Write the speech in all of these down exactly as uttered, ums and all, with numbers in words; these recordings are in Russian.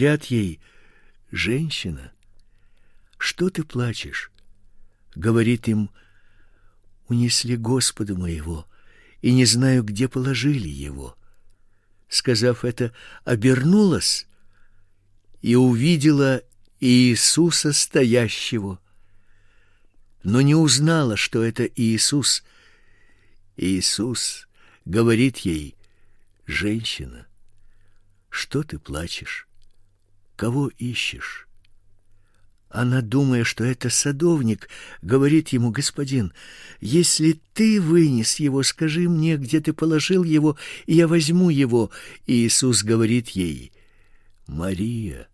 говорят ей: «Женщина, что ты плачешь?» Говорит им: «Унесли Господа моего, и не знаю, где положили его». Сказав это, обернулась и увидела Иисуса стоящего, но не узнала, что это Иисус. Иисус говорит ей: «Женщина, что ты плачешь? Кого ищешь?» Она, думая, что это садовник, говорит ему: «Господин, если ты вынес его, скажи мне, где ты положил его, и я возьму его». И Иисус говорит ей: «Мария».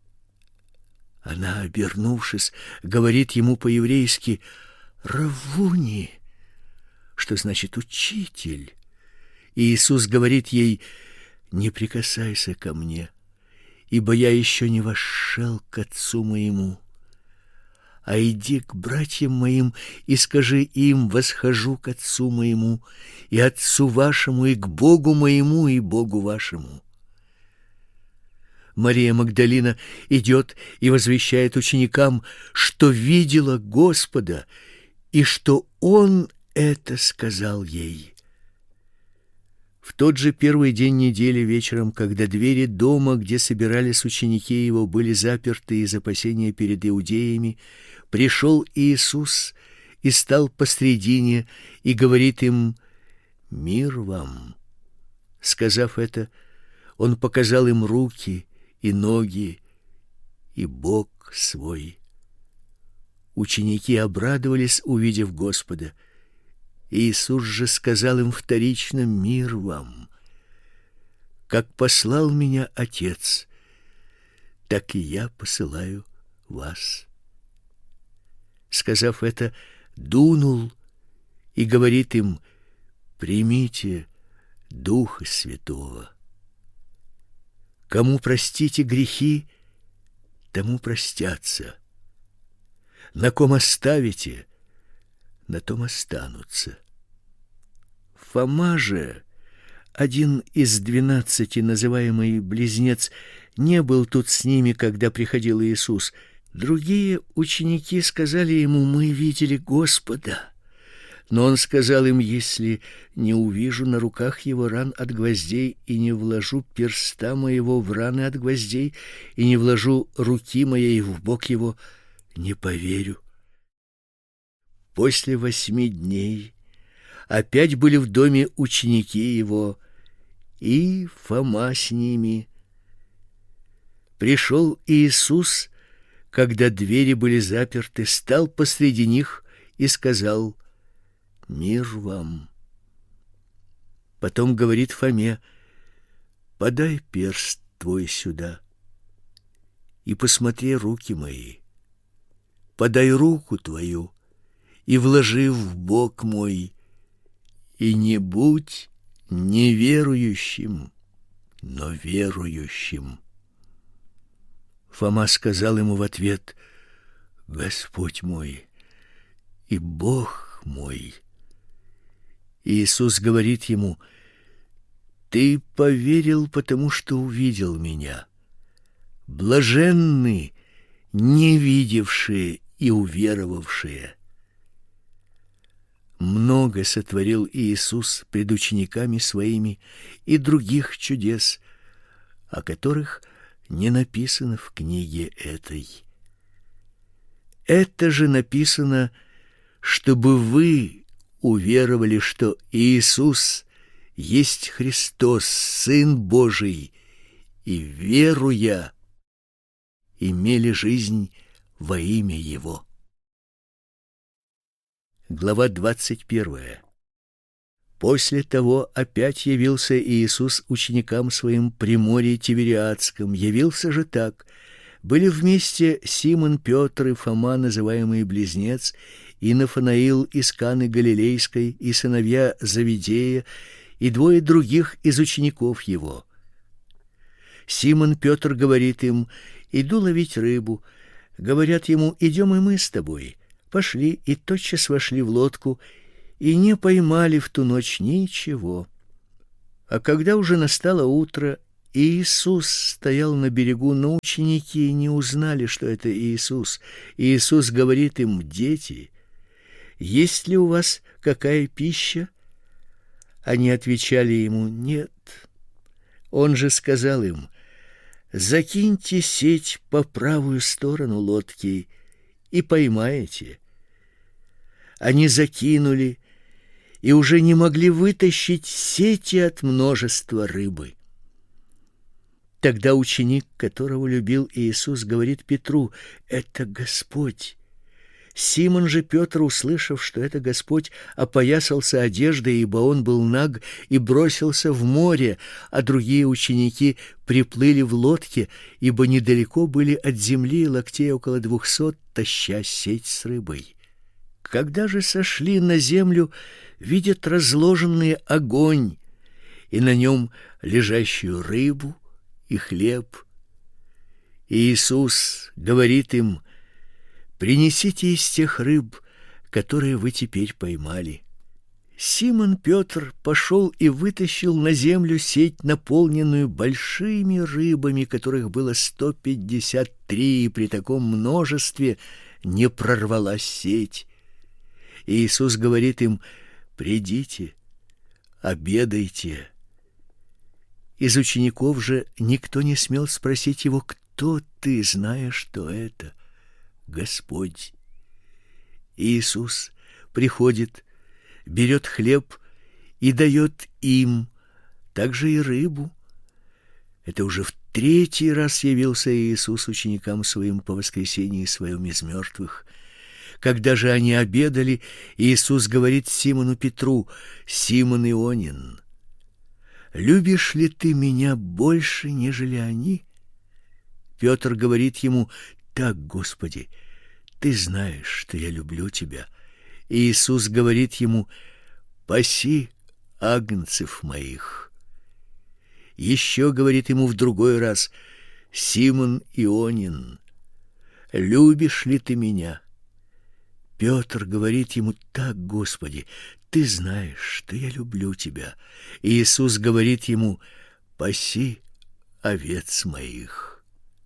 Она, обернувшись, говорит ему по-еврейски: «Раввуни», что значит «учитель». И Иисус говорит ей: «Не прикасайся ко мне, ибо я еще не вошел к Отцу моему. А иди к братьям моим и скажи им: восхожу к Отцу моему и Отцу вашему, и к Богу моему и Богу вашему». Мария Магдалина идет и возвещает ученикам, что видела Господа и что Он это сказал ей. В тот же первый день недели вечером, когда двери дома, где собирались ученики его, были заперты из опасения перед иудеями, пришел Иисус и стал посредине и говорит им: «Мир вам». Сказав это, Он показал им руки и ноги и бок свой. Ученики обрадовались, увидев Господа. Иисус же сказал им вторично: «Мир вам! Как послал меня Отец, так и я посылаю вас». Сказав это, дунул и говорит им: «Примите Духа Святого. Кому простите грехи, тому простятся. На ком оставите, на том останутся». Фома же, один из двенадцати, называемый Близнец, не был тут с ними, когда приходил Иисус. Другие ученики сказали ему: «Мы видели Господа». Но он сказал им: «Если не увижу на руках его ран от гвоздей, и не вложу перста моего в раны от гвоздей, и не вложу руки моей в бок его, не поверю». После восьми дней опять были в доме ученики его, и Фома с ними. Пришел Иисус, когда двери были заперты, стал посреди них и сказал: «Мир вам». Потом говорит Фоме: «Подай перст твой сюда и посмотри руки мои. Подай руку твою и вложи в бок мой, и не будь неверующим, но верующим». Фома сказал ему в ответ: «Господь мой и Бог мой». Иисус говорит ему: «Ты поверил, потому что увидел меня. Блаженны не видевшие и уверовавшие». Много сотворил Иисус пред учениками своими и других чудес, о которых не написано в книге этой. Это же написано, чтобы вы уверовали, что Иисус есть Христос, Сын Божий, и, веруя, имели жизнь во имя Его. Глава двадцать первая. После того опять явился Иисус ученикам своим при море Тивериадском. Явился же так: были вместе Симон Петр и Фома, называемый Близнец, и Нафанаил из Каны Галилейской, и сыновья Завидея, и двое других из учеников его. Симон Петр говорит им: «Иду ловить рыбу». Говорят ему: «Идем и мы с тобой». Пошли и тотчас вошли в лодку, и не поймали в ту ночь ничего. А когда уже настало утро, Иисус стоял на берегу, но ученики не узнали, что это Иисус. Иисус говорит им: «Дети, есть ли у вас какая пища?» Они отвечали ему: «Нет». Он же сказал им: «Закиньте сеть по правую сторону лодки и поймаете». Они закинули и уже не могли вытащить сети от множества рыбы. Тогда ученик, которого любил Иисус, говорит Петру: «Это Господь». Симон же Петр, услышав, что это Господь, опоясался одеждой, ибо он был наг, и бросился в море, а другие ученики приплыли в лодке, ибо недалеко были от земли, локтей около двухсот, таща сеть с рыбой. Когда же сошли на землю, видят разложенный огонь, и на нем лежащую рыбу и хлеб. И Иисус говорит им: «Принесите из тех рыб, которые вы теперь поймали». Симон Петр пошел и вытащил на землю сеть, наполненную большими рыбами, которых было сто пятьдесят три, и при таком множестве не прорвалась сеть. И Иисус говорит им: «Придите, обедайте». Из учеников же никто не смел спросить его: «Кто ты?», зная, что это Господь. Иисус приходит, берет хлеб и дает им, также и рыбу. Это уже в третий раз явился Иисус ученикам своим по воскресении своем из мертвых. Когда же они обедали, Иисус говорит Симону Петру: «Симон Ионин, любишь ли ты меня больше, нежели они?» Петр говорит ему: «Так, Господи, ты знаешь, что я люблю тебя». И Иисус говорит ему: «Паси агнцев моих». Еще говорит ему в другой раз: «Симон Ионин, любишь ли ты меня?» Петр говорит ему: «Так, Господи, ты знаешь, что я люблю тебя». И Иисус говорит ему: «Паси овец моих».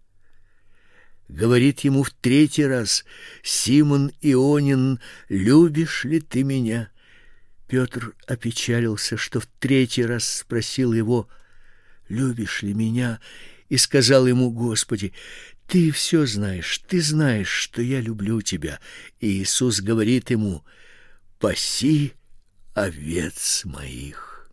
Говорит ему в третий раз: «Симон Ионин, любишь ли ты меня?» Петр опечалился, что в третий раз спросил его: «Любишь ли меня?» И сказал ему: «Господи, ты все знаешь, ты знаешь, что я люблю тебя». И Иисус говорит ему: «Паси овец моих».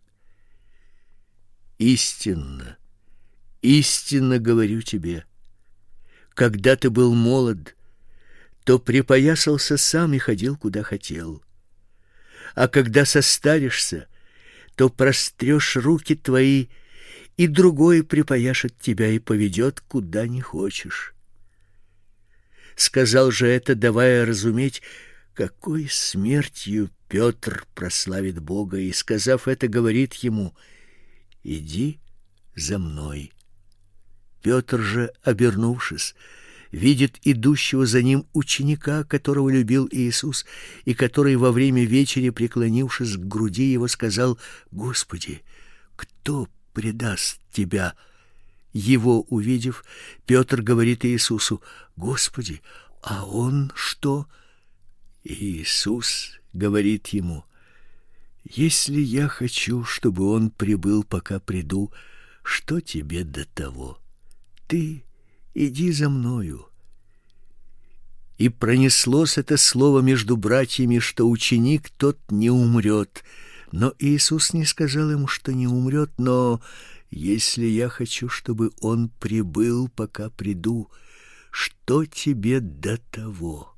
Истинно, истинно говорю тебе, когда ты был молод, то припоясался сам и ходил, куда хотел. А когда состаришься, то прострешь руки твои, и другой припояшет тебя и поведет, куда не хочешь. Сказал же это, давая разуметь, какой смертью Петр прославит Бога, и, сказав это, говорит ему: «Иди за мной». Петр же, обернувшись, видит идущего за ним ученика, которого любил Иисус, и который во время вечери, преклонившись к груди его, сказал: «Господи, кто предаст тебя?» Его увидев, Петр говорит Иисусу: «Господи, а он что?» И Иисус говорит ему: «Если я хочу, чтобы он прибыл, пока приду, что тебе до того? Ты иди за мною». И пронеслось это слово между братьями, что ученик тот не умрет. Но Иисус не сказал ему, что не умрет, но «если я хочу, чтобы он прибыл, пока приду, что тебе до того?»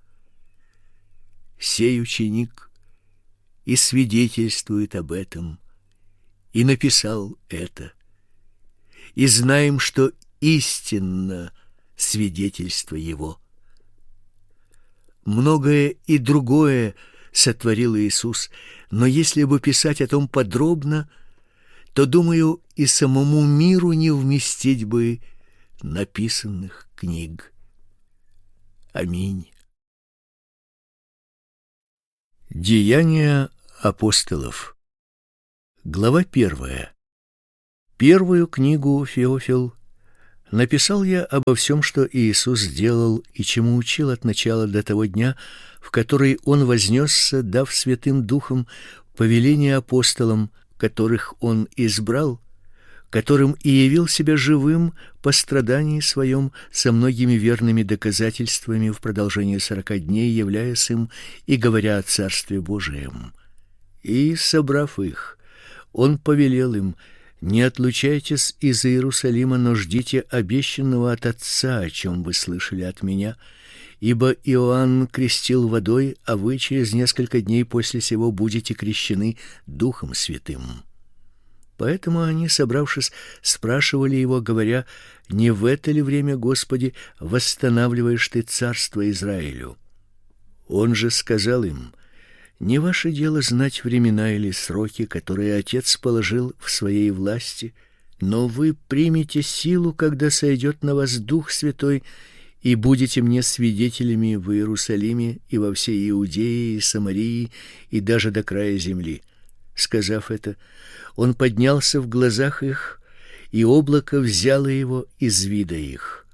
Сей ученик и свидетельствует об этом, и написал это. И знаем, что истинно свидетельство его. Многое и другое сотворил Иисус, но если бы писать о том подробно, то, думаю, и самому миру не вместить бы написанных книг. Аминь. Деяния апостолов. Глава первая. Первую книгу, Феофил, написал я обо всем, что Иисус сделал и чему учил от начала до того дня, в который он вознесся, дав Святым Духом повеление апостолам, которых он избрал, которым и явил себя живым по страдании своем со многими верными доказательствами в продолжении сорока дней, являясь им и говоря о Царстве Божием. И, собрав их, он повелел им: не отлучайтесь из Иерусалима, но ждите обещанного от Отца, о чем вы слышали от меня. Ибо Иоанн крестил водой, а вы через несколько дней после сего будете крещены Духом Святым. Поэтому они, собравшись, спрашивали его, говоря: не в это ли время, Господи, восстанавливаешь ты царство Израилю? Он же сказал им: не ваше дело знать времена или сроки, которые Отец положил в своей власти, но вы примете силу, когда сойдет на вас Дух Святой, и будете мне свидетелями в Иерусалиме и во всей Иудее и Самарии и даже до края земли. Сказав это, он поднялся в глазах их, и облако взяло его из вида их.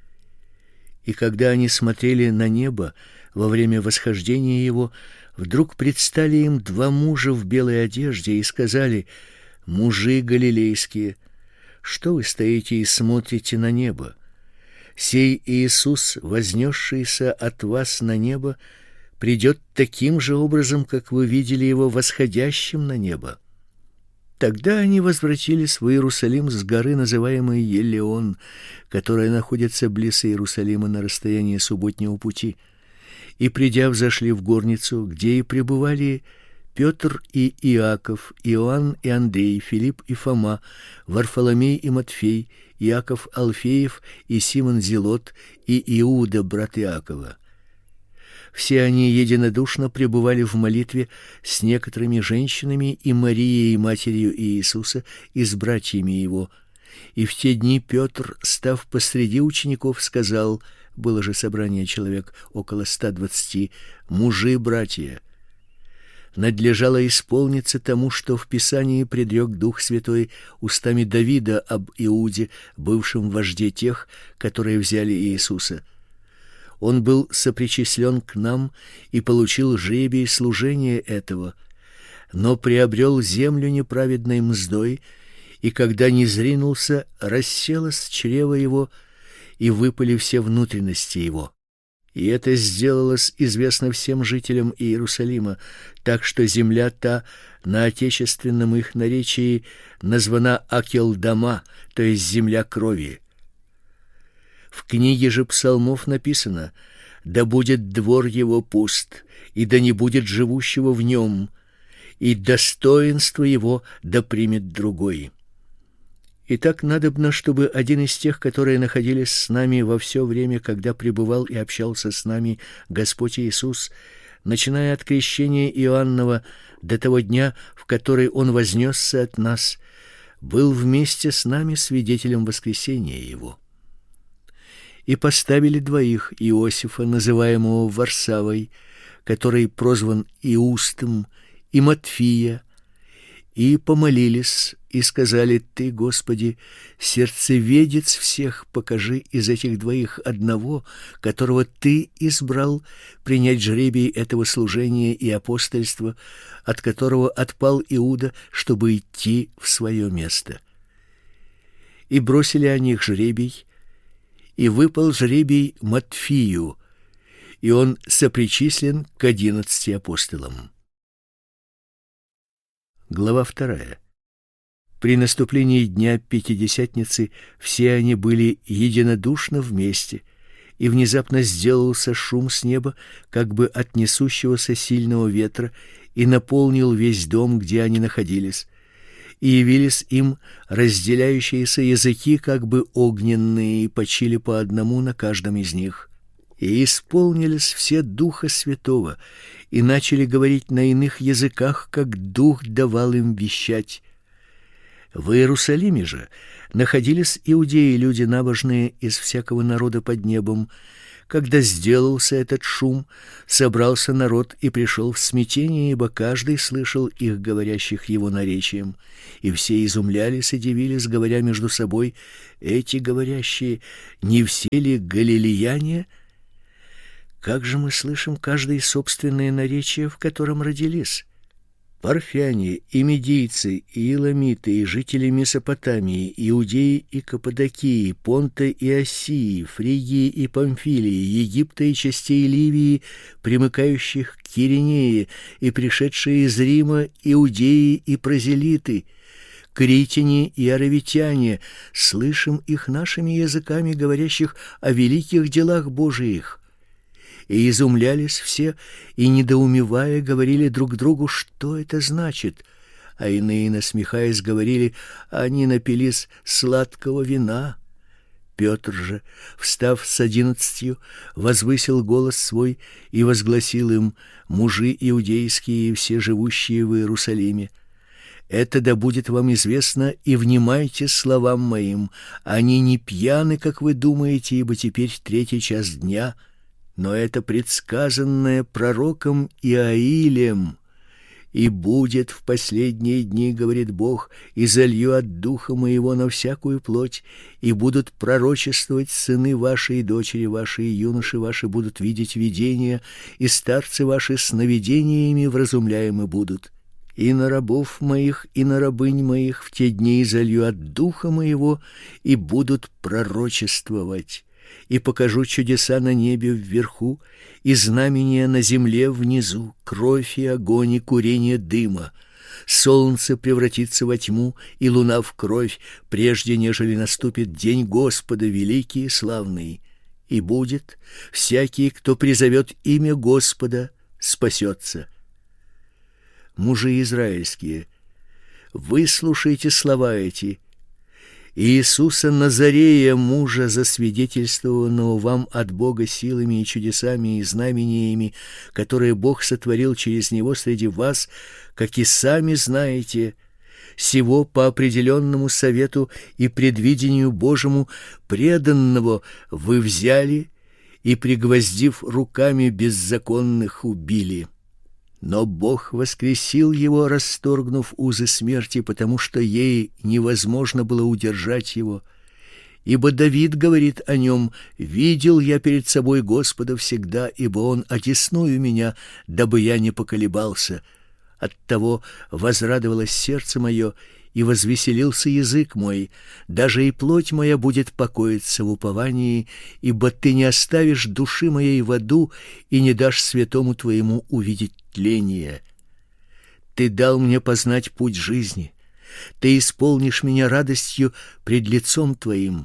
И когда они смотрели на небо во время восхождения его, вдруг предстали им два мужа в белой одежде и сказали: мужи галилейские, что вы стоите и смотрите на небо? Сей Иисус, вознесшийся от вас на небо, придет таким же образом, как вы видели его восходящим на небо. Тогда они возвратились в Иерусалим с горы, называемой Елеон, которая находится близ Иерусалима на расстоянии субботнего пути. И, придя, взошли в горницу, где и пребывали Петр и Иаков, Иоанн и Андрей, Филипп и Фома, Варфоломей и Матфей, Иаков Алфеев и Симон Зелот и Иуда, брат Иакова. Все они единодушно пребывали в молитве с некоторыми женщинами и Марией, матерью Иисуса, и с братьями его. И в те дни Петр, став посреди учеников, сказал: было же собрание человек около ста двадцати: мужи, братья, надлежало исполниться тому, что в Писании предрек Дух Святой устами Давида об Иуде, бывшем вожде тех, которые взяли Иисуса. Он был сопричислен к нам и получил жребий служения этого, но приобрел землю неправедной мздой, и когда низринулся, расселось чрево его, и выпали все внутренности его. И это сделалось известно всем жителям Иерусалима, так что земля та на отечественном их наречии названа Акелдама, то есть земля крови. В книге же Псалмов написано: да будет двор его пуст, и да не будет живущего в нем, и достоинство его да примет другой. Итак, надобно, чтобы один из тех, которые находились с нами во все время, когда пребывал и общался с нами Господь Иисус, начиная от крещения Иоаннова до того дня, в который он вознесся от нас, был вместе с нами свидетелем воскресения его. И поставили двоих: Иосифа, называемого Варсавой, который прозван Иустом, и Матфия, и помолились, и сказали: ты, Господи, сердцеведец всех, покажи из этих двоих одного, которого ты избрал принять жребий этого служения и апостольства, от которого отпал Иуда, чтобы идти в свое место. И бросили они их жребий, и выпал жребий Матфию, и он сопричислен к одиннадцати апостолам. Глава вторая. При наступлении дня Пятидесятницы все они были единодушно вместе, и внезапно сделался шум с неба, как бы от несущегося сильного ветра, и наполнил весь дом, где они находились. И явились им разделяющиеся языки, как бы огненные, и почили по одному на каждом из них. И исполнились все Духа Святого, и начали говорить на иных языках, как Дух давал им вещать. В Иерусалиме же находились иудеи, люди набожные из всякого народа под небом. Когда сделался этот шум, собрался народ и пришел в смятение, ибо каждый слышал их, говорящих его наречием. И все изумлялись и дивились, говоря между собой: эти говорящие не все ли галилеяне? Как же мы слышим каждое собственное наречие, в котором родились? Парфяне, и медийцы, и иламиты, и жители Месопотамии, иудеи и Каппадокии, Понта и Асии, Фригии и Памфилии, Египта и частей Ливии, примыкающих к Киринее, и пришедшие из Рима иудеи и прозелиты, критяне и аравитяне, слышим их нашими языками, говорящих о великих делах Божиих. И изумлялись все, и, недоумевая, говорили друг другу, что это значит. А иные, насмехаясь, говорили: они напились сладкого вина. Петр же, встав с одиннадцатью, возвысил голос свой и возгласил им: мужи иудейские и все живущие в Иерусалиме, это да будет вам известно, и внимайте словам моим. Они не пьяны, как вы думаете, ибо теперь третий час дня. Но это предсказанное пророком Иаилем. И будет в последние дни, говорит Бог, и залью от духа моего на всякую плоть, и будут пророчествовать сыны ваши и дочери ваши, и юноши ваши будут видеть видения, и старцы ваши сновидениями вразумляемы будут. И на рабов моих, и на рабынь моих в те дни залью от духа моего, и будут пророчествовать. И покажу чудеса на небе вверху, и знамения на земле внизу, кровь и огонь и курение дыма. Солнце превратится во тьму, и луна в кровь, прежде нежели наступит день Господа великий и славный. И будет, всякий, кто призовет имя Господа, спасется. Мужи израильские, выслушайте слова эти. Иисуса Назарея, мужа, засвидетельствованного вам от Бога силами и чудесами и знамениями, которые Бог сотворил через него среди вас, как и сами знаете, сего по определенному совету и предвидению Божьему преданного вы взяли и, пригвоздив руками беззаконных, убили. Но Бог воскресил его, расторгнув узы смерти, потому что ей невозможно было удержать его. Ибо Давид говорит о нем: «Видел я перед собой Господа всегда, ибо Он одесную меня, дабы я не поколебался. Оттого возрадовалось сердце мое, и возвеселился язык мой, даже и плоть моя будет покоиться в уповании, ибо ты не оставишь души моей в аду и не дашь святому твоему увидеть тление. Ты дал мне познать путь жизни, ты исполнишь меня радостью пред лицом твоим».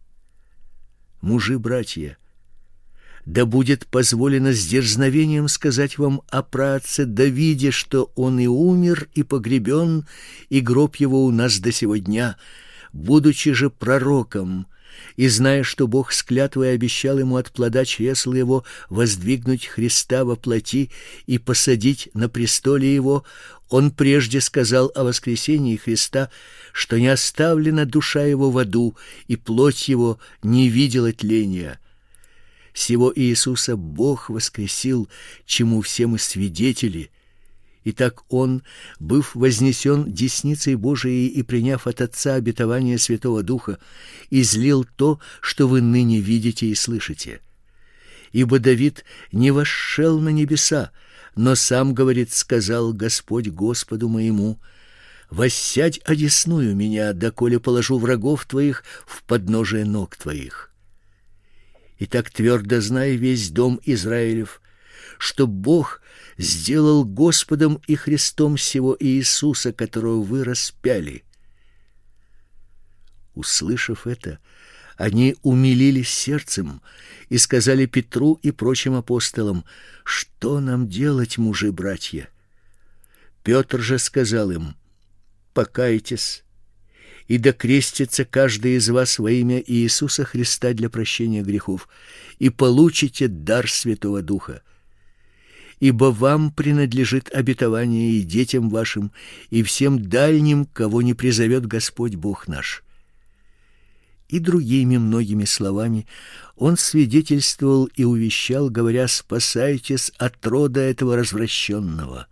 Мужи-братья, да будет позволено с дерзновением сказать вам о праотце Давиде, что он и умер, и погребен, и гроб его у нас до сего дня, будучи же пророком, и зная, что Бог с клятвой обещал ему от плода чресла его воздвигнуть Христа во плоти и посадить на престоле его, он прежде сказал о воскресении Христа, что не оставлена душа его в аду, и плоть его не видела тления. Сего Иисуса Бог воскресил, чему все мы свидетели. Итак, Он, быв вознесен десницей Божией и приняв от Отца обетование Святого Духа, излил то, что вы ныне видите и слышите. Ибо Давид не восшел на небеса, но сам, говорит, сказал Господь Господу моему: «Воссядь одесную меня, доколе положу врагов твоих в подножие ног твоих». Итак, твердо знай весь дом Израилев, что Бог сделал Господом и Христом сего Иисуса, которого вы распяли. Услышав это, они умилились сердцем и сказали Петру и прочим апостолам: «Что нам делать, мужи-братья?» Петр же сказал им: «Покайтесь, и докрестится каждый из вас во имя Иисуса Христа для прощения грехов, и получите дар Святого Духа. Ибо вам принадлежит обетование и детям вашим, и всем дальним, кого не призовет Господь Бог наш. И другими многими словами он свидетельствовал и увещал, говоря: «Спасайтесь от рода этого развращенного».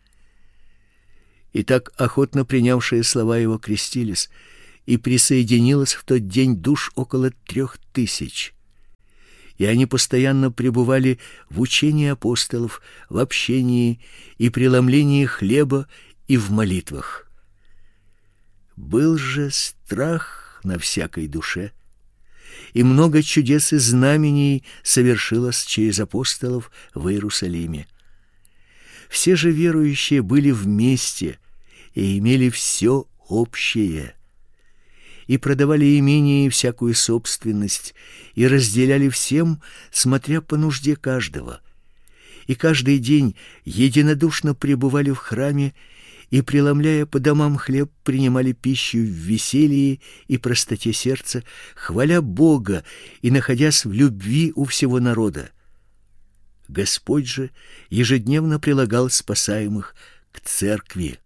И так охотно принявшие слова его крестились, и присоединилось в тот день душ около трех тысяч. И они постоянно пребывали в учении апостолов, в общении и преломлении хлеба и в молитвах. Был же страх на всякой душе, и много чудес и знамений совершилось через апостолов в Иерусалиме. Все же верующие были вместе и имели все общее, и продавали имение и всякую собственность, и разделяли всем, смотря по нужде каждого. И каждый день единодушно пребывали в храме, и, преломляя по домам хлеб, принимали пищу в веселье и простоте сердца, хваля Бога и находясь в любви у всего народа. Господь же ежедневно прилагал спасаемых к церкви.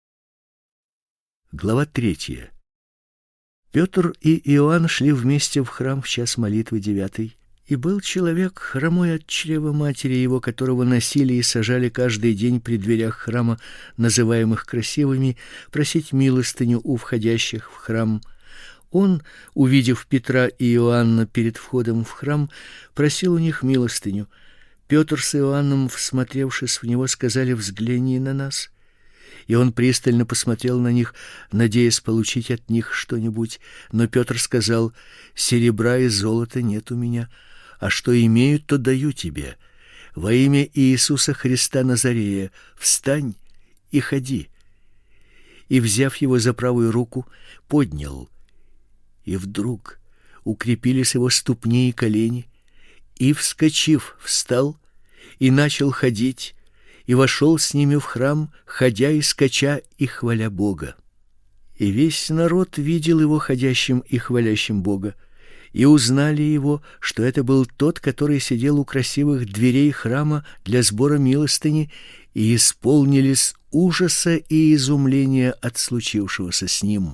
Глава третья. Петр и Иоанн шли вместе в храм в час молитвы девятый, и был человек, хромой от чрева матери его, которого носили и сажали каждый день при дверях храма, называемых красивыми, просить милостыню у входящих в храм. Он, увидев Петра и Иоанна перед входом в храм, просил у них милостыню. Петр с Иоанном, всмотревшись в него, сказали: «Взгляни на нас». И он пристально посмотрел на них, надеясь получить от них что-нибудь. Но Петр сказал: «Серебра и золота нет у меня, а что имею, то даю тебе. Во имя Иисуса Христа Назарея встань и ходи». И, взяв его за правую руку, поднял. И вдруг укрепились его ступни и колени, и, вскочив, встал и начал ходить, и вошел с ними в храм, ходя и скача и хваля Бога. И весь народ видел его ходящим и хвалящим Бога, и узнали его, что это был тот, который сидел у красивых дверей храма для сбора милостыни, и исполнились ужаса и изумления от случившегося с ним.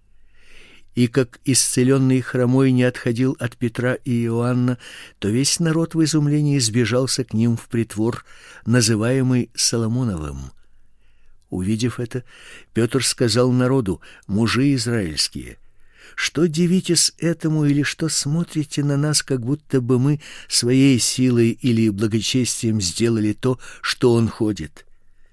И как исцеленный хромой не отходил от Петра и Иоанна, то весь народ в изумлении сбежался к ним в притвор, называемый Соломоновым. Увидев это, Петр сказал народу: «Мужи израильские, что дивитесь этому или что смотрите на нас, как будто бы мы своей силой или благочестием сделали то, что он ходит?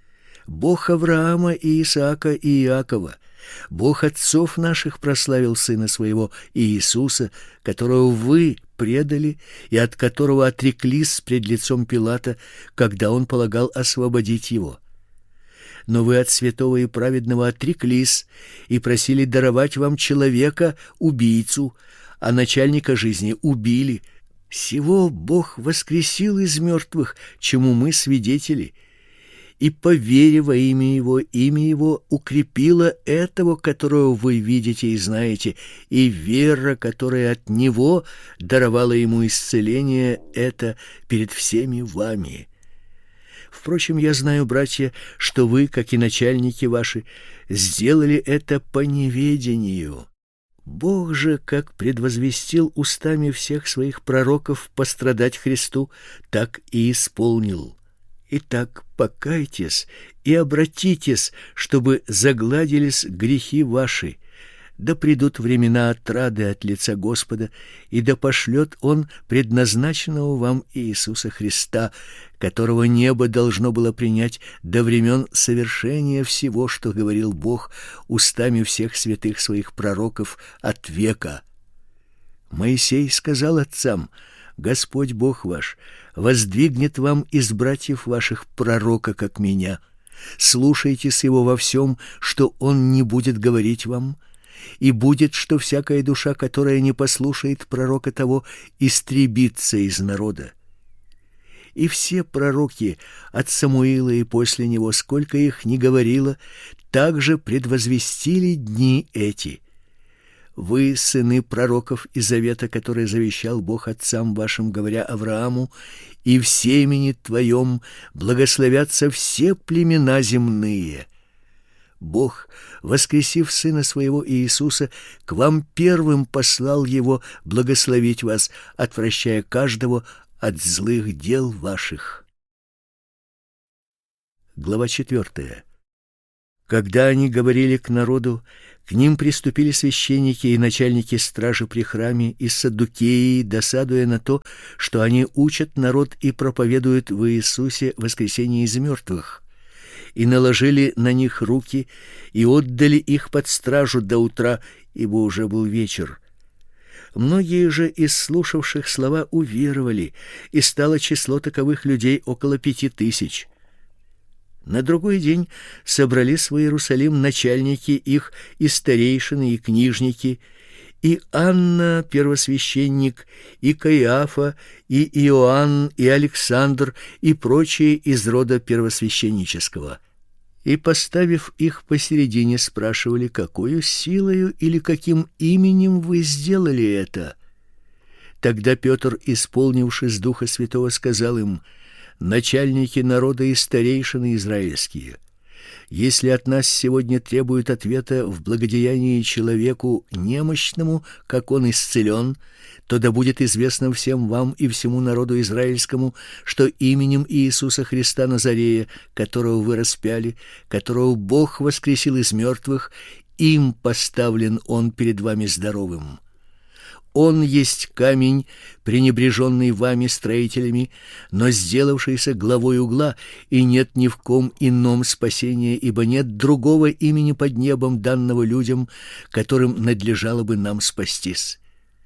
Бог Авраама и Исаака и Иакова, Бог отцов наших прославил Сына Своего Иисуса, которого вы предали и от которого отреклись пред лицом Пилата, когда он полагал освободить его. Но вы от святого и праведного отреклись и просили даровать вам человека, убийцу, а начальника жизни убили. Сего Бог воскресил из мертвых, чему мы свидетели. И по вере во имя Его, имя Его укрепило этого, которого вы видите и знаете, и вера, которая от Него даровала Ему исцеление, это перед всеми вами. Впрочем, я знаю, братья, что вы, как и начальники ваши, сделали это по неведению. Бог же, как предвозвестил устами всех своих пророков пострадать Христу, так и исполнил. Итак, покайтесь и обратитесь, чтобы загладились грехи ваши. Да придут времена отрады от лица Господа, и да пошлет Он предназначенного вам Иисуса Христа, которого небо должно было принять до времен совершения всего, что говорил Бог устами всех святых своих пророков от века. Моисей сказал отцам: Господь Бог ваш воздвигнет вам из братьев ваших пророка, как меня. Слушайтесь его во всем, что он не будет говорить вам, и будет, что всякая душа, которая не послушает пророка того, истребится из народа. И все пророки от Самуила и после него, сколько их ни говорило, также предвозвестили дни эти. Вы, сыны пророков из завета, который завещал Бог отцам вашим, говоря Аврааму: «И в семени твоем благословятся все племена земные». Бог, воскресив Сына Своего Иисуса, к вам первым послал Его благословить вас, отвращая каждого от злых дел ваших». Глава четвертая. Когда они говорили к народу, к ним приступили священники и начальники стражи при храме и саддукеи, досадуя на то, что они учат народ и проповедуют в Иисусе воскресение из мертвых, и наложили на них руки и отдали их под стражу до утра, ибо уже был вечер. Многие же из слушавших слова уверовали, и стало число таковых людей около пяти тысяч. На другой день собрались в Иерусалим начальники их и старейшины, и книжники, и Анна, первосвященник, и Каиафа, и Иоанн, и Александр, и прочие из рода первосвященнического. И, поставив их посередине, спрашивали, какою силою или каким именем вы сделали это. Тогда Петр, исполнившись Духа Святого, сказал им: «Начальники народа и старейшины израильские, если от нас сегодня требуют ответа в благодеянии человеку немощному, как он исцелен, то да будет известно всем вам и всему народу израильскому, что именем Иисуса Христа Назарея, которого вы распяли, которого Бог воскресил из мертвых, им поставлен он перед вами здоровым. Он есть камень, пренебреженный вами строителями, но сделавшийся главой угла, и нет ни в ком ином спасения, ибо нет другого имени под небом, данного людям, которым надлежало бы нам спастись».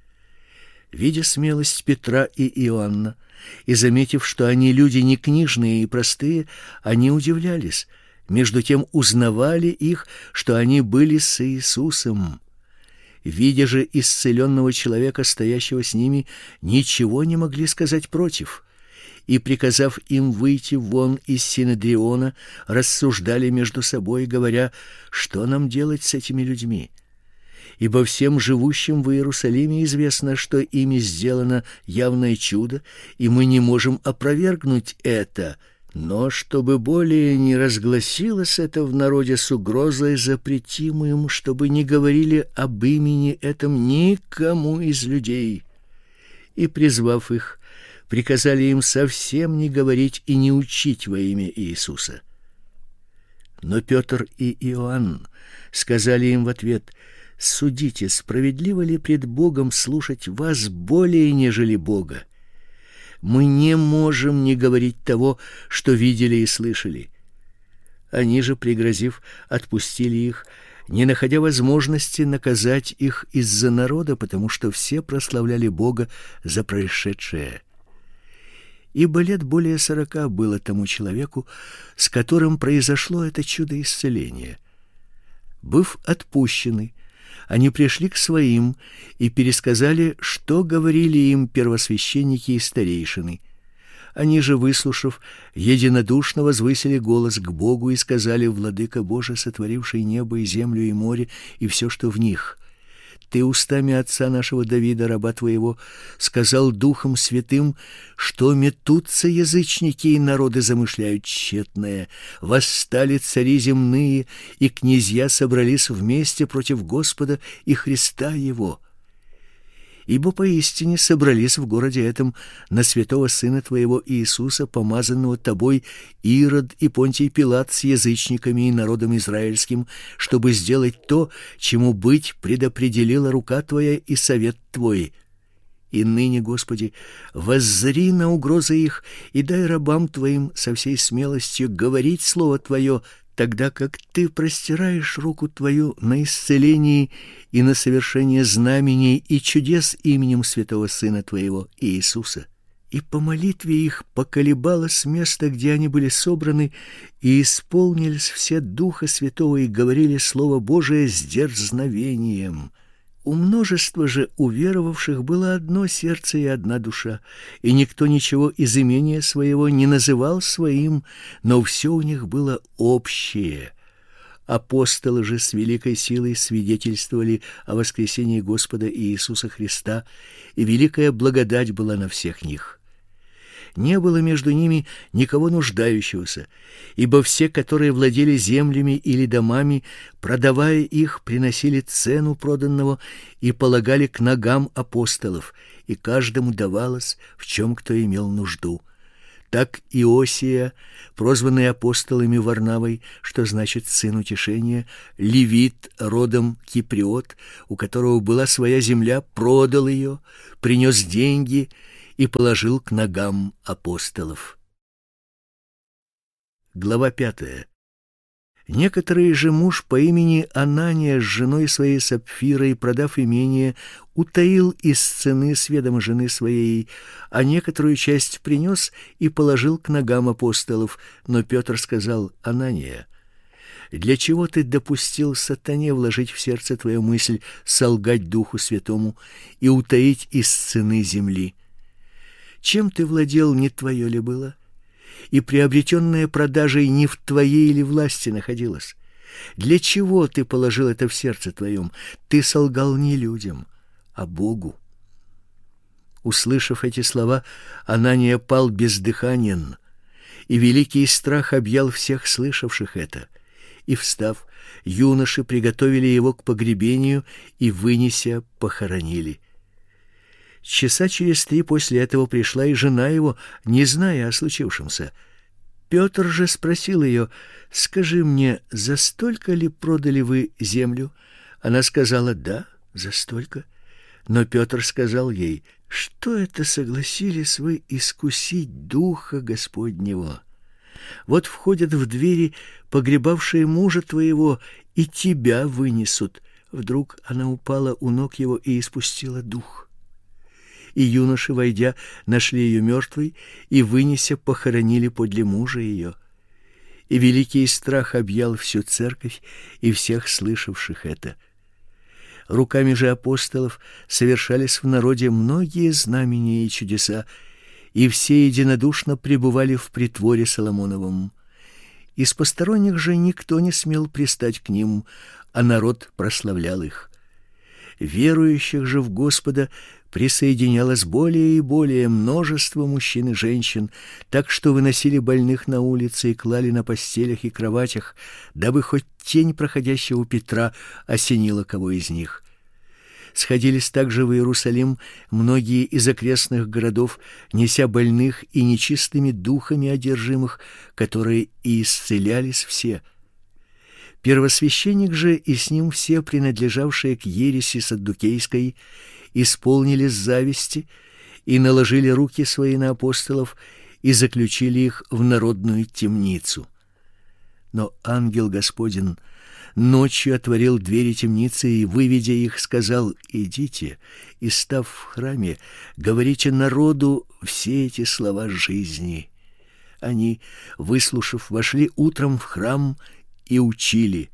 Видя смелость Петра и Иоанна, и заметив, что они люди не книжные и простые, они удивлялись, между тем узнавали их, что они были с Иисусом. Видя же исцеленного человека, стоящего с ними, ничего не могли сказать против, и, приказав им выйти вон из Синедриона, рассуждали между собой, говоря: «Что нам делать с этими людьми? Ибо всем живущим в Иерусалиме известно, что ими сделано явное чудо, и мы не можем опровергнуть это». Но чтобы более не разгласилось это в народе, с угрозой запретим им, чтобы не говорили об имени этом никому из людей. И, призвав их, приказали им совсем не говорить и не учить во имя Иисуса. Но Петр и Иоанн сказали им в ответ: «Судите, справедливо ли пред Богом слушать вас более, нежели Бога? Мы не можем не говорить того, что видели и слышали». Они же, пригрозив, отпустили их, не находя возможности наказать их из-за народа, потому что все прославляли Бога за происшедшее. Ибо лет более сорока было тому человеку, с которым произошло это чудо исцеления. Быв отпущены, они пришли к своим и пересказали, что говорили им первосвященники и старейшины. Они же, выслушав, единодушно возвысили голос к Богу и сказали: «Владыка Боже, сотворивший небо и землю и море и все, что в них, Ты устами отца нашего Давида, раба Твоего, сказал Духом Святым, что метутся язычники и народы замышляют тщетное, восстали цари земные, и князья собрались вместе против Господа и Христа Его. Ибо поистине собрались в городе этом на святого Сына Твоего Иисуса, помазанного Тобой, Ирод и Понтий Пилат с язычниками и народом израильским, чтобы сделать то, чему быть предопределила рука Твоя и совет Твой. И ныне, Господи, воззри на угрозы их и дай рабам Твоим со всей смелостью говорить Слово Твое, тогда как Ты простираешь руку Твою на исцеление и на совершение знамений и чудес именем святого Сына Твоего Иисуса». И по молитве их поколебалось место, где они были собраны, и исполнились все Духа Святого и говорили Слово Божие с дерзновением. У множества же уверовавших было одно сердце и одна душа, и никто ничего из имения своего не называл своим, но все у них было общее. Апостолы же с великой силой свидетельствовали о воскресении Господа Иисуса Христа, и великая благодать была на всех них. не было между ними никого нуждающегося, ибо все, которые владели землями или домами, продавая их, приносили цену проданного и полагали к ногам апостолов, и каждому давалось, в чем кто имел нужду. Так Иосия, прозванный апостолами Варнавой, что значит сын утешения, левит родом киприот, у которого была своя земля, продал ее, принес деньги и положил к ногам апостолов. Глава пятая. Некоторый же муж по имени Анания с женой своей Сапфирой, продав имение, утаил из цены с ведома жены своей, а некоторую часть принес и положил к ногам апостолов. Но Петр сказал: Анания, для чего ты допустил сатане вложить в сердце твою мысль солгать Духу Святому и утаить из цены земли? Чем ты владел, не твое ли было? И приобретенное продажей не в твоей ли власти находилось? Для чего ты положил это в сердце твоем? Ты солгал не людям, а Богу. Услышав эти слова, Анания пал бездыханен, и великий страх объял всех слышавших это. И, встав, юноши приготовили его к погребению и, вынеся, похоронили. Часа через три после этого пришла и жена его, не зная о случившемся. Петр же спросил ее: «Скажи мне, за столько ли продали вы землю?» Она сказала: «Да, за столько». Но Петр сказал ей: «Что это согласились вы искусить Духа Господнего? Вот входят в двери погребавшие мужа твоего, и тебя вынесут». Вдруг она упала у ног его и испустила дух. И юноши, войдя, нашли ее мертвой и, вынеся, похоронили подле мужа ее. И великий страх объял всю церковь и всех слышавших это. Руками же апостолов совершались в народе многие знамения и чудеса, и все единодушно пребывали в притворе Соломоновом. Из посторонних же никто не смел пристать к ним, а народ прославлял их. Верующих же в Господа присоединялось более и более множество мужчин и женщин, так что выносили больных на улицы и клали на постелях и кроватях, дабы хоть тень проходящего Петра осенила кого из них. Сходились также в Иерусалим многие из окрестных городов, неся больных и нечистыми духами одержимых, которые и исцелялись все. Первосвященник же и с ним все, принадлежавшие к ереси саддукейской, исполнились зависти и наложили руки свои на апостолов и заключили их в народную темницу. Но ангел Господень ночью отворил двери темницы и, выведя их, сказал: «Идите и, став в храме, говорите народу все эти слова жизни». Они, выслушав, вошли утром в храм и учили.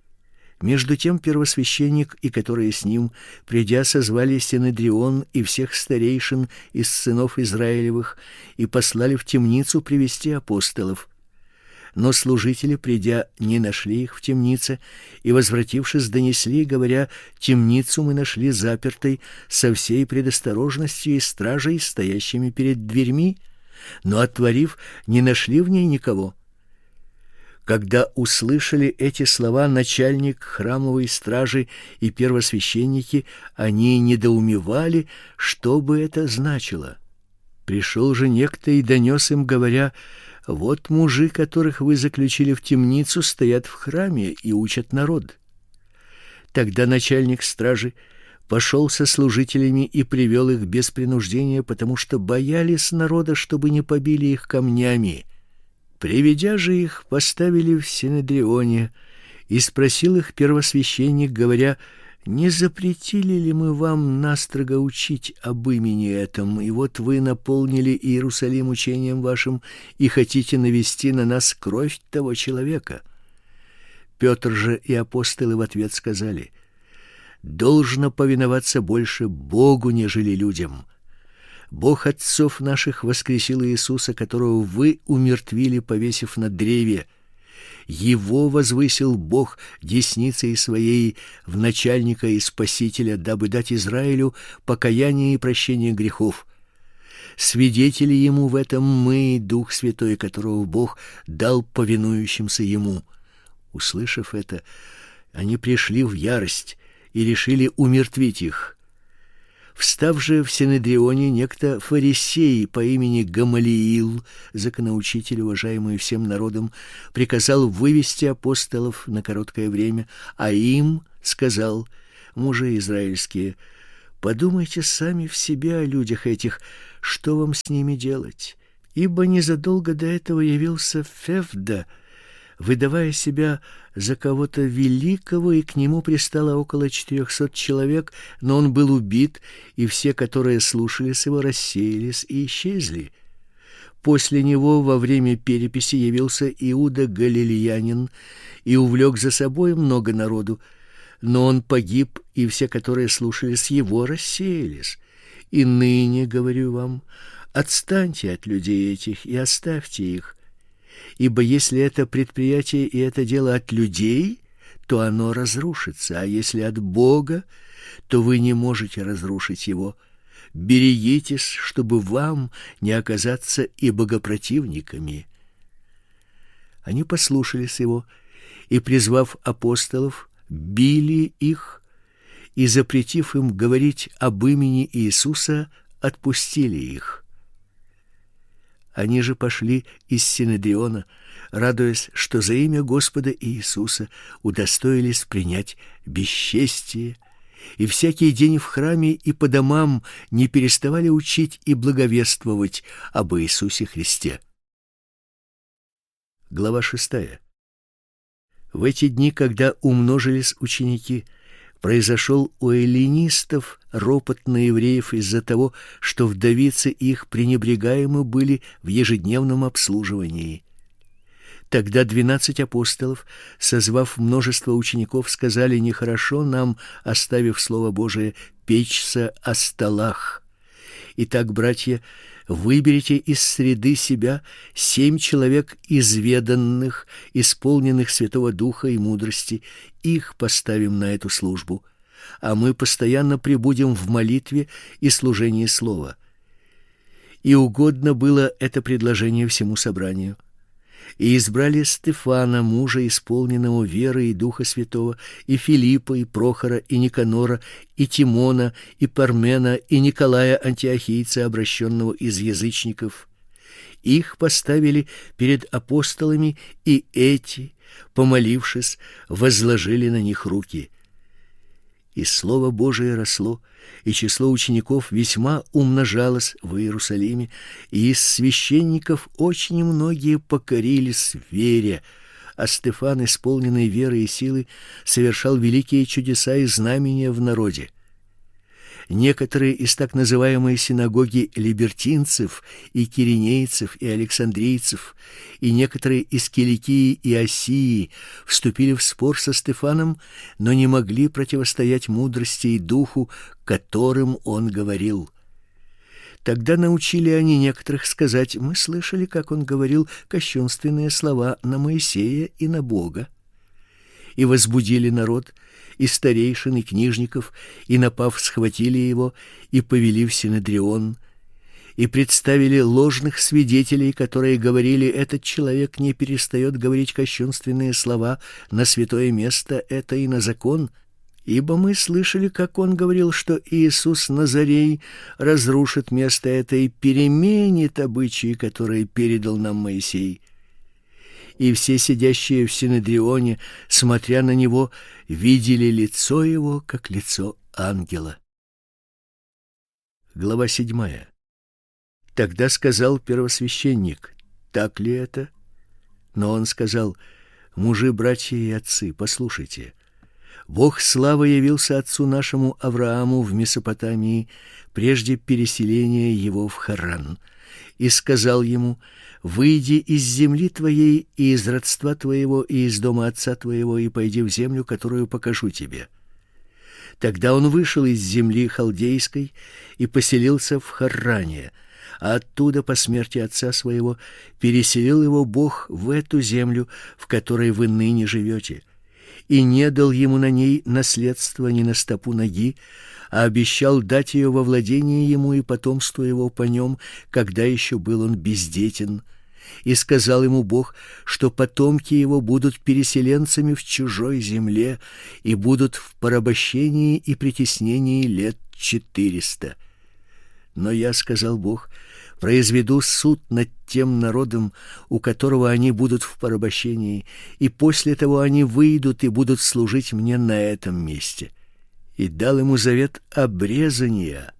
Между тем первосвященник и которые с ним, придя, созвали Синедрион и всех старейшин из сынов Израилевых и послали в темницу привести апостолов. Но служители, придя, не нашли их в темнице, и, возвратившись, донесли, говоря: «Темницу мы нашли запертой со всей предосторожностью и стражей, стоящими перед дверьми, но, отворив, не нашли в ней никого». Когда услышали эти слова начальник храмовой стражи и первосвященники, они недоумевали, что бы это значило. Пришел же некто и донес им, говоря: «Вот мужи, которых вы заключили в темницу, стоят в храме и учат народ». Тогда начальник стражи пошел со служителями и привел их без принуждения, потому что боялись народа, чтобы не побили их камнями. Приведя же их, поставили в Синедрионе, и спросил их первосвященник, говоря: «Не запретили ли мы вам настрого учить об имени этом, и вот вы наполнили Иерусалим учением вашим и хотите навести на нас кровь того человека?» Петр же и апостолы в ответ сказали: «Должно повиноваться больше Богу, нежели людям. Бог отцов наших воскресил Иисуса, которого вы умертвили, повесив на древе. Его возвысил Бог десницей своей в начальника и спасителя, дабы дать Израилю покаяние и прощение грехов. свидетели ему в этом мы, Дух Святой, которого Бог дал повинующимся ему». Услышав это, они пришли в ярость и решили умертвить их. Встав же в Синедрионе некто фарисей по имени Гамалиил, законоучитель, уважаемый всем народом, приказал вывести апостолов на короткое время, а им сказал: «Мужи израильские, подумайте сами в себе о людях этих, что вам с ними делать? Ибо незадолго до этого явился Февда, выдавая себя за кого-то великого, и к нему пристало около четырехсот человек, но он был убит, и все, которые слушались его, рассеялись и исчезли. После него во время переписи явился Иуда Галилеянин и увлек за собой много народу, но он погиб, и все, которые слушались его, рассеялись. И ныне, говорю вам, отстаньте от людей этих и оставьте их. Ибо если это предприятие и это дело от людей, то оно разрушится, а если от Бога, то вы не можете разрушить его. Берегитесь, чтобы вам не оказаться и богопротивниками». Они послушались его и, призвав апостолов, били их и, запретив им говорить об имени Иисуса, отпустили их. Они же пошли из Синедриона, радуясь, что за имя Господа Иисуса удостоились принять бесчестие, и всякий день в храме и по домам не переставали учить и благовествовать об Иисусе Христе. Глава шестая. В эти дни, когда умножились ученики, произошел у эллинистов ропот на евреев из-за того, что вдовицы их пренебрегаемы были в ежедневном обслуживании. Тогда двенадцать апостолов, созвав множество учеников, сказали: «Нехорошо нам, оставив Слово Божие, печься о столах. Итак, братья, выберите из среды себя семь человек изведанных, исполненных Святого Духа и мудрости, их поставим на эту службу, а мы постоянно пребудем в молитве и служении слова». И угодно было это предложение всему собранию. И избрали Стефана, мужа, исполненного веры и Духа Святого, и Филиппа, и Прохора, и Никанора, и Тимона, и Пармена, и Николая Антиохийца, обращенного из язычников. Их поставили перед апостолами, и эти, помолившись, возложили на них руки. И Слово Божие росло, и число учеников весьма умножалось в Иерусалиме, и из священников очень многие покорились вере, а Стефан, исполненный веры и силы, совершал великие чудеса и знамения в народе. Некоторые из так называемой синагоги либертинцев и киринейцев и александрийцев, и некоторые из Киликии и Осии вступили в спор со Стефаном, но не могли противостоять мудрости и духу, которым он говорил. Тогда научили они некоторых сказать: «Мы слышали, как он говорил кощунственные слова на Моисея и на Бога». И возбудили народ, и старейшин, и книжников, и, напав, схватили его, и повели в Синедрион, и представили ложных свидетелей, которые говорили: «Этот человек не перестает говорить кощунственные слова на святое место это и на закон, ибо мы слышали, как он говорил, что Иисус Назарей разрушит место это и переменит обычаи, которые передал нам Моисей». И все сидящие в Синедрионе, смотря на него, видели лицо его, как лицо ангела. Глава седьмая. Тогда сказал первосвященник: «Так ли это?» Но он сказал: «Мужи, братья и отцы, послушайте. Бог славы явился отцу нашему Аврааму в Месопотамии прежде переселения его в Харран, и сказал ему: выйди из земли твоей и из родства твоего и из дома отца твоего и пойди в землю, которую покажу тебе». Тогда он вышел из земли халдейской и поселился в Харране, а оттуда по смерти отца своего переселил его Бог в эту землю, в которой вы ныне живете. и не дал ему на ней наследства ни на стопу ноги, а обещал дать ее во владение ему и потомству его по нем, когда еще был он бездетен. И сказал ему Бог, что потомки его будут переселенцами в чужой земле и будут в порабощении и притеснении лет четыреста. Но я, сказал Бог, произведу суд над тем народом, у которого они будут в порабощении, и после того они выйдут и будут служить мне на этом месте. И дал ему завет обрезания.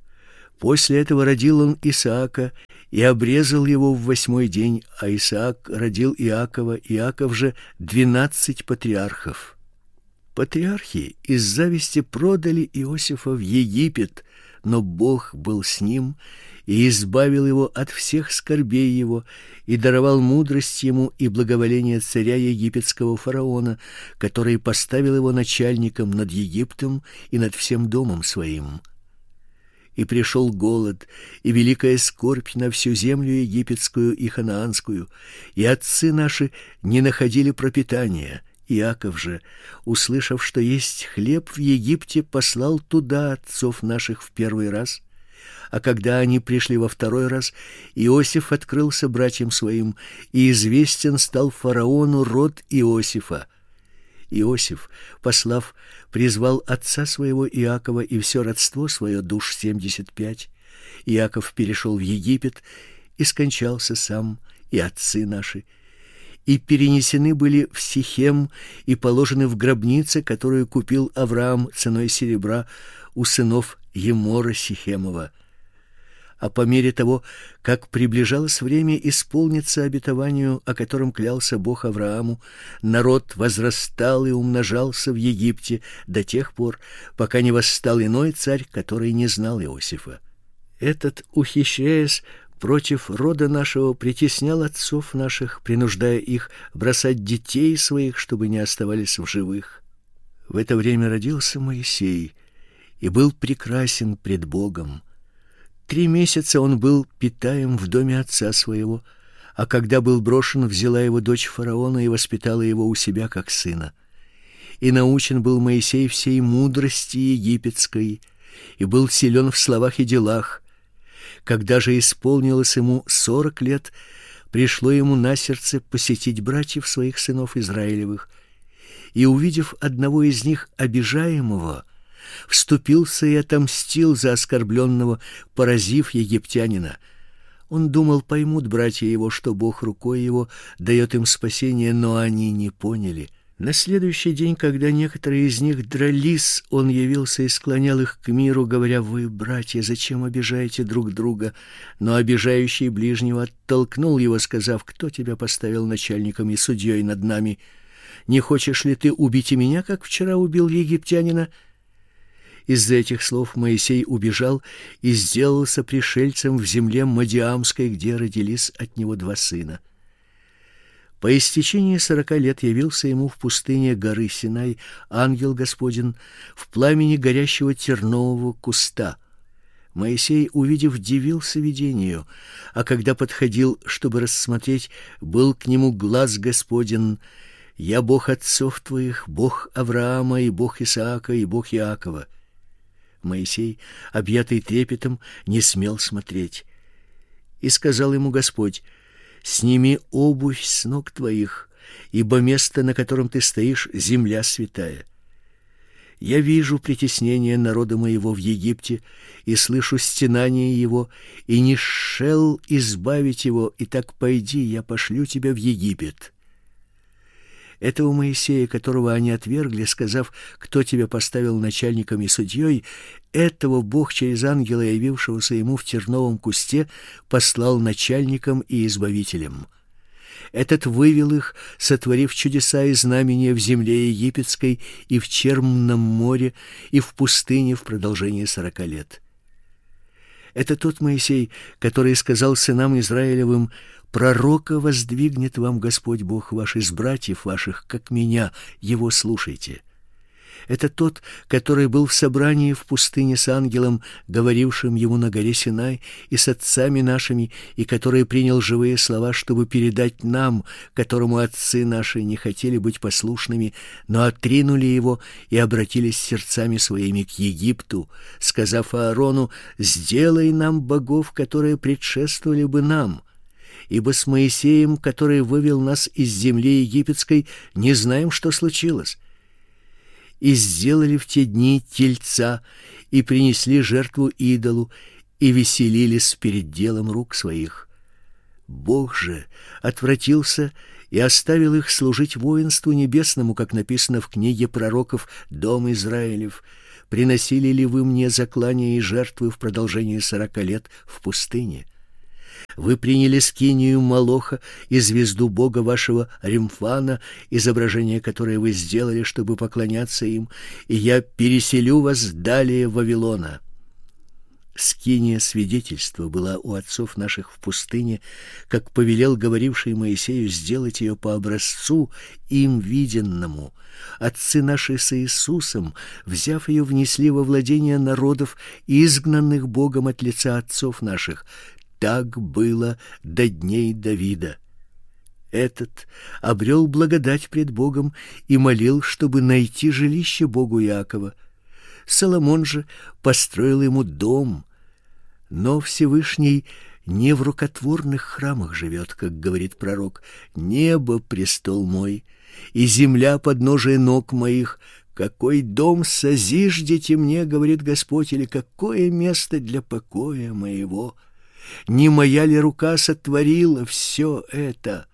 После этого родил он Исаака и обрезал его в восьмой день, а Исаак родил Иакова, Иаков же двенадцать патриархов. Патриархи из зависти продали Иосифа в Египет, но Бог был с ним и избавил его от всех скорбей его и даровал мудрость ему и благоволение царя египетского фараона, который поставил его начальником над Египтом и над всем домом своим. И пришел голод и великая скорбь на всю землю египетскую и ханаанскую, и отцы наши не находили пропитания. Иаков же, услышав, что есть хлеб в Египте, послал туда отцов наших в первый раз. А когда они пришли во второй раз, Иосиф открылся братьям своим, и известен стал фараону род Иосифа. Иосиф, послав, призвал отца своего Иакова и все родство свое, душ семьдесят пять. Иаков перешел в Египет и скончался сам, и отцы наши, и перенесены были в Сихем и положены в гробнице, которую купил Авраам ценой серебра у сынов Емора Сихемова. А по мере того, как приближалось время исполниться обетованию, о котором клялся Бог Аврааму, народ возрастал и умножался в Египте до тех пор, пока не восстал иной царь, который не знал Иосифа. Этот, ухищряясь против рода нашего, притеснял отцов наших, принуждая их бросать детей своих, чтобы не оставались в живых. В это время родился Моисей и был прекрасен пред Богом. Три месяца он был питаем в доме отца своего, а когда был брошен, взяла его дочь фараона и воспитала его у себя как сына. И научен был Моисей всей мудрости египетской, и был силен в словах и делах. Когда же исполнилось ему сорок лет, пришло ему на сердце посетить братьев своих сынов Израилевых, и, увидев одного из них обижаемого, вступился и отомстил за оскорбленного, поразив египтянина. Он думал, поймут братья его, что Бог рукой его дает им спасение, но они не поняли. На следующий день, когда некоторые из них дрались, он явился и склонял их к миру, говоря: «Вы, братья, зачем обижаете друг друга?» Но обижающий ближнего оттолкнул его, сказав: «Кто тебя поставил начальником и судьей над нами? Не хочешь ли ты убить и меня, как вчера убил египтянина?» Из-за этих слов Моисей убежал и сделался пришельцем в земле Мадиамской, где родились от него два сына. По истечении сорока лет явился ему в пустыне горы Синай ангел Господень в пламени горящего тернового куста. Моисей, увидев, дивился видению, а когда подходил, чтобы рассмотреть, был к нему глаз Господень: «Я Бог отцов твоих, Бог Авраама и Бог Исаака и Бог Иакова». Моисей, объятый трепетом, не смел смотреть. И сказал ему Господь: «Сними обувь с ног твоих, ибо место, на котором ты стоишь, земля святая. Я вижу притеснение народа моего в Египте и слышу стенание его, и не шел избавить его, и так пойди, я пошлю тебя в Египет». Этого Моисея, которого они отвергли, сказав: «Кто тебя поставил начальником и судьей?», этого Бог через ангела, явившегося ему в терновом кусте, послал начальником и избавителем. Этот вывел их, сотворив чудеса и знамения в земле египетской и в Чермном море и в пустыне в продолжении сорока лет. Это тот Моисей, который сказал сынам Израилевым: «Пророка воздвигнет вам Господь Бог ваш из братьев ваших, как меня, его слушайте». Это тот, который был в собрании в пустыне с ангелом, говорившим ему на горе Синай, и с отцами нашими, и который принял живые слова, чтобы передать нам, которому отцы наши не хотели быть послушными, но отринули его и обратились сердцами своими к Египту, сказав Аарону: «Сделай нам богов, которые предшествовали бы нам». Ибо с Моисеем, который вывел нас из земли египетской, не знаем, что случилось. И сделали в те дни тельца, и принесли жертву идолу, и веселились перед делом рук своих. Бог же отвратился и оставил их служить воинству небесному, как написано в книге пророков: «Дом Израилев, приносили ли вы мне заклания и жертвы в продолжении сорока лет в пустыне? Вы приняли скинию Молоха и звезду бога вашего Римфана, изображение которое вы сделали, чтобы поклоняться им, и я переселю вас далее в Вавилона». Скиния свидетельства была у отцов наших в пустыне, как повелел говоривший Моисею сделать ее по образцу им виденному. Отцы наши с Иисусом, взяв ее, внесли во владение народов, изгнанных Богом от лица отцов наших. Так было до дней Давида. Этот обрел благодать пред Богом и молил, чтобы найти жилище Богу Иакова. Соломон же построил ему дом, но Всевышний не в рукотворных храмах живет, как говорит пророк: «Небо — престол мой, и земля — подножие ног моих. Какой дом созиждете мне, — говорит Господь, — или какое место для покоя моего? Не моя ли рука сотворила все это?»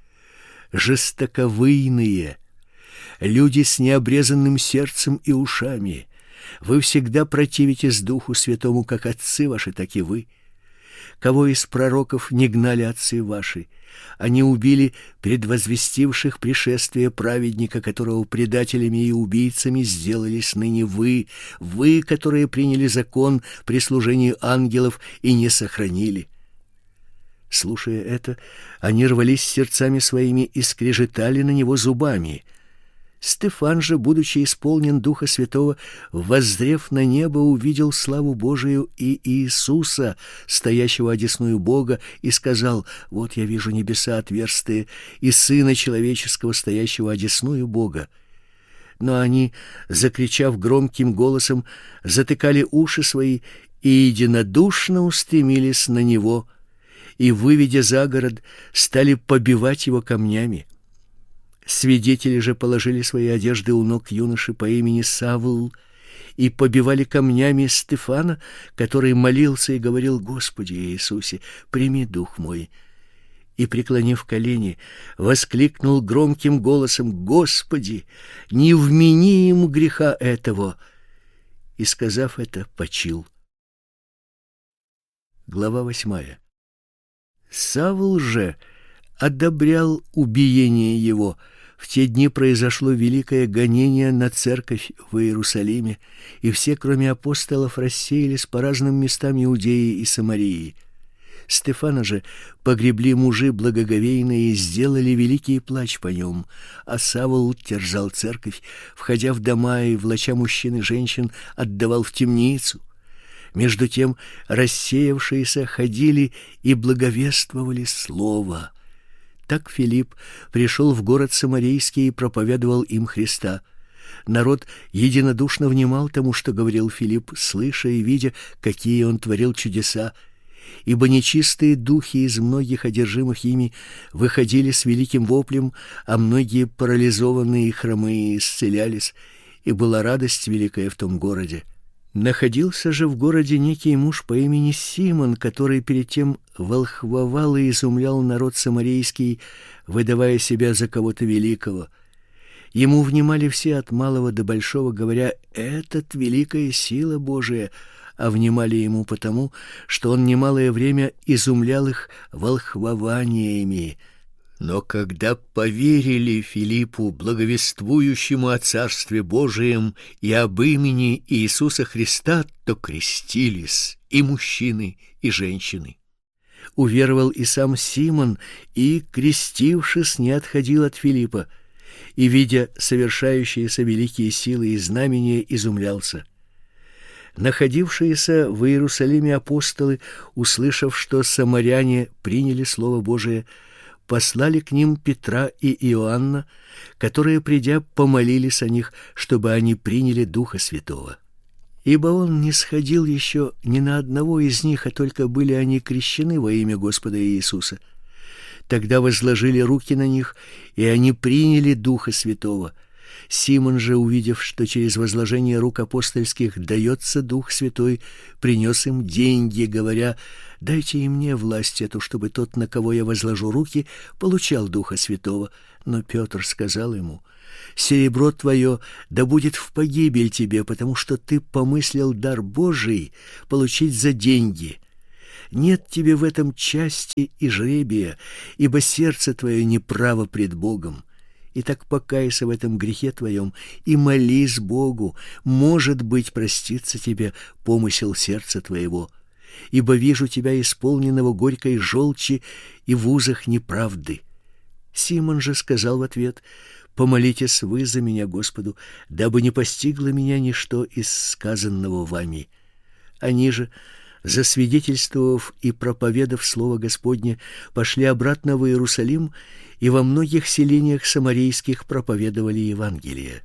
Жестоковыйные, люди с необрезанным сердцем и ушами, вы всегда противитесь Духу Святому, как отцы ваши, так и вы. Кого из пророков не гнали отцы ваши? Они убили предвозвестивших пришествие праведника, которого предателями и убийцами сделались ныне вы, вы, которые приняли закон при служении ангелов и не сохранили. Слушая это, они рвались сердцами своими и скрежетали на него зубами. Стефан же, будучи исполнен Духа Святого, воззрев на небо, увидел славу Божию и Иисуса, стоящего одесную Бога, и сказал: «Вот я вижу небеса отверстые и Сына Человеческого, стоящего одесную Бога». Но они, закричав громким голосом, затыкали уши свои и единодушно устремились на него, и, выведя за город, стали побивать его камнями. Свидетели же положили свои одежды у ног юноши по имени Савл и побивали камнями Стефана, который молился и говорил: «Господи Иисусе, прими дух мой». И, преклонив колени, воскликнул громким голосом: «Господи, не вмени им греха этого!» И, сказав это, почил. Глава восьмая. Савл же одобрял убиение его. В те дни произошло великое гонение на церковь в Иерусалиме, и все, кроме апостолов, рассеялись по разным местам Иудеи и Самарии. Стефана же погребли мужи благоговейные и сделали великий плач по нем, а Савл терзал церковь, входя в дома и, влача мужчин и женщин, отдавал в темницу. Между тем рассеявшиеся ходили и благовествовали слово. Так Филипп пришел в город Самарийский и проповедовал им Христа. Народ единодушно внимал тому, что говорил Филипп, слыша и видя, какие он творил чудеса. Ибо нечистые духи из многих одержимых ими выходили с великим воплем, а многие парализованные и хромые исцелялись, и была радость великая в том городе. Находился же в городе некий муж по имени Симон, который перед тем волхвовал и изумлял народ самарийский, выдавая себя за кого-то великого. Ему внимали все от малого до большого, говоря: «Этот великая сила Божия», а внимали ему потому, что он немалое время изумлял их волхвованиями. Но когда поверили Филиппу, благовествующему о Царстве Божием и об имени Иисуса Христа, то крестились и мужчины, и женщины. Уверовал и сам Симон, и, крестившись, не отходил от Филиппа. и, видя совершающиеся великие силы и знамения, изумлялся. Находившиеся в Иерусалиме апостолы, услышав, что самаряне приняли Слово Божие, послали к ним Петра и Иоанна, которые, придя, помолились о них, чтобы они приняли Духа Святого. Ибо он не сходил еще ни на одного из них, а только были они крещены во имя Господа Иисуса. Тогда возложили руки на них, и они приняли Духа Святого. Симон же, увидев, что через возложение рук апостольских дается Дух Святой, принес им деньги, говоря: «Дайте и мне власть эту, чтобы тот, на кого я возложу руки, получал Духа Святого». Но Петр сказал ему: «Серебро твое да будет в погибель тебе, потому что ты помыслил дар Божий получить за деньги. Нет тебе в этом части и жребия, ибо сердце твое неправо пред Богом. Итак, покайся в этом грехе твоем и молись Богу, может быть, простится тебе помысел сердца твоего. Ибо вижу тебя исполненного горькой желчи и в узах неправды». Симон же сказал в ответ: «Помолитесь вы за меня Господу, дабы не постигло меня ничто из сказанного вами». Они же, засвидетельствовав и проповедав слово Господне, пошли обратно в Иерусалим и во многих селениях самарийских проповедовали Евангелие.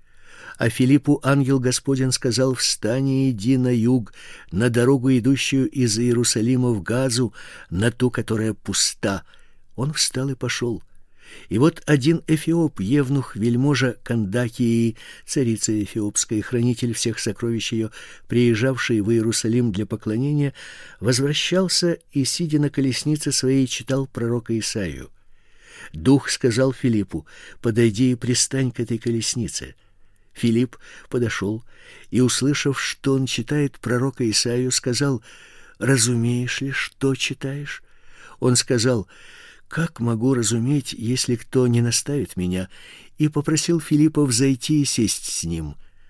А Филиппу ангел Господень сказал: «Встань и иди на юг, на дорогу, идущую из Иерусалима в Газу, на ту, которая пуста». Он встал и пошел. И вот один эфиоп, евнух, вельможа Кандакии, царица эфиопская, хранитель всех сокровищ ее, приезжавший в Иерусалим для поклонения, возвращался и, сидя на колеснице своей, читал пророка Исаию. Дух сказал Филиппу: «Подойди и пристань к этой колеснице». Филипп подошел и, услышав, что он читает пророка Исаию, сказал: «Разумеешь ли, что читаешь?» Он сказал: «Как могу разуметь, если кто не наставит меня?» И попросил Филиппа взойти и сесть с ним.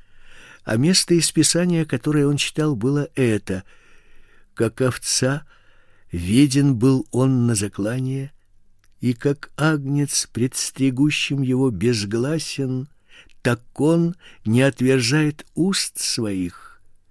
А место из Писания, которое он читал, было это: «Как овца веден был он на заклание, и как агнец пред стригущим его безгласен, так он не отверзает уст своих.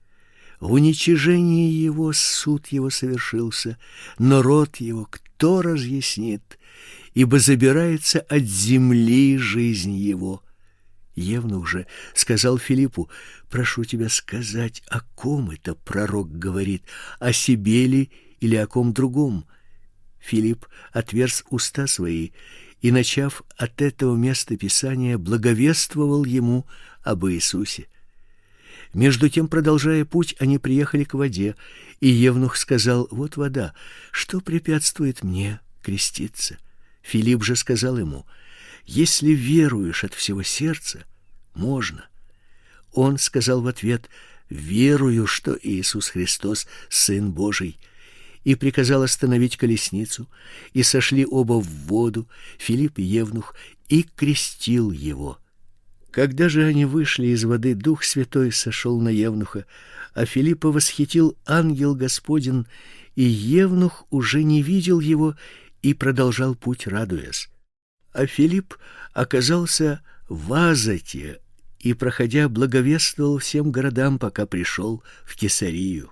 В уничижении его суд его совершился, но род его кто разъяснит? Ибо забирается от земли жизнь его». Евнух же сказал Филиппу: «Прошу тебя сказать, о ком это пророк говорит, о себе ли или о ком другом?» Филипп отверз уста свои и, начав от этого места Писания, благовествовал ему об Иисусе. Между тем, продолжая путь, они приехали к воде, и евнух сказал: «Вот вода, что препятствует мне креститься?» Филипп же сказал ему: «Если веруешь от всего сердца, можно». Он сказал в ответ: «Верую, что Иисус Христос — Сын Божий», и приказал остановить колесницу, и сошли оба в воду, Филипп и евнух, и крестил его. Когда же они вышли из воды, Дух Святой сошел на евнуха, а Филиппа восхитил ангел Господень, и евнух уже не видел его и продолжал путь, радуясь. А Филипп оказался в Азоте и, проходя, благовествовал всем городам, пока пришел в Кесарию.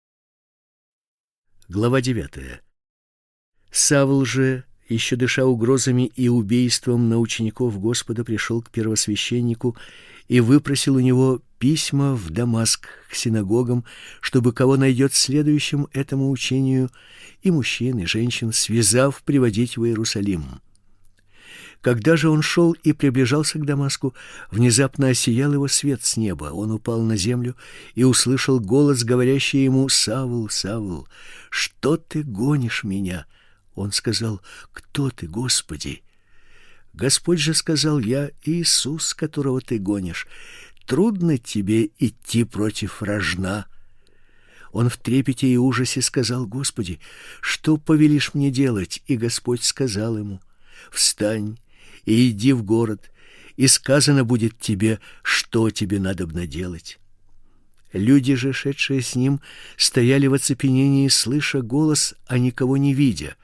Глава девятая. Савл же, еще дыша угрозами и убийством на учеников Господа, пришел к первосвященнику и выпросил у него письма в Дамаск к синагогам, чтобы кого найдет следующим этому учению, и мужчин, и женщин, связав, приводить в Иерусалим. Когда же он шел и приближался к Дамаску, внезапно осиял его свет с неба. Он упал на землю и услышал голос, говорящий ему: «Савл, Савл, что ты гонишь меня?» Он сказал: «Кто ты, Господи?» Господь же сказал: «Я Иисус, которого ты гонишь. Трудно тебе идти против рожна». Он в трепете и ужасе сказал: «Господи, что повелишь мне делать?» И Господь сказал ему: «Встань и иди в город, и сказано будет тебе, что тебе надобно делать». Люди же, шедшие с ним, стояли в оцепенении, слыша голос, а никого не видя.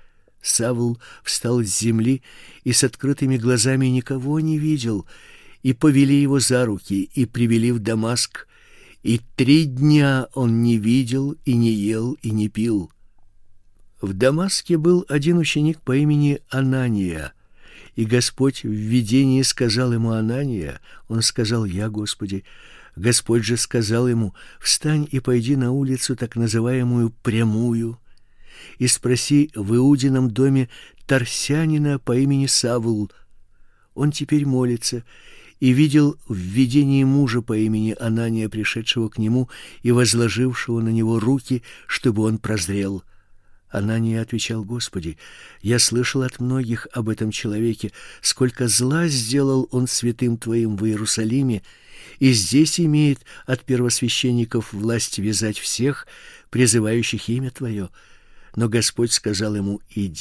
Савл встал с земли и с открытыми глазами никого не видел, и повели его за руки и привели в Дамаск, и три дня он не видел и не ел и не пил. В Дамаске был один ученик по имени Анания, и Господь в видении сказал ему: Анания. Он сказал: Я, Господи. Господь же сказал ему: встань и пойди на улицу, так называемую Прямую, и спроси в Иудином доме Тарсянина по имени Савл. Он теперь молится, и видел в видении мужа по имени Анания, пришедшего к нему и возложившего на него руки, чтобы он прозрел. Анания отвечал: Господи, я слышал от многих об этом человеке, сколько зла сделал он святым Твоим в Иерусалиме, и здесь имеет от первосвященников власть вязать всех, призывающих имя Твое. Но Господь сказал ему: иди.